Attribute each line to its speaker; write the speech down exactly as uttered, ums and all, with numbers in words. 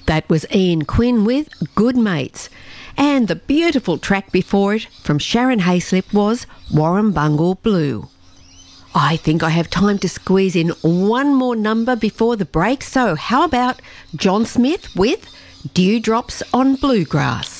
Speaker 1: That was Ian Quinn with Good Mates. And the beautiful track before it from Sharon Hayslip was Warrumbungle Blue. I think I have time to squeeze in one more number before the break, so how about John Smith with Dewdrops on Bluegrass?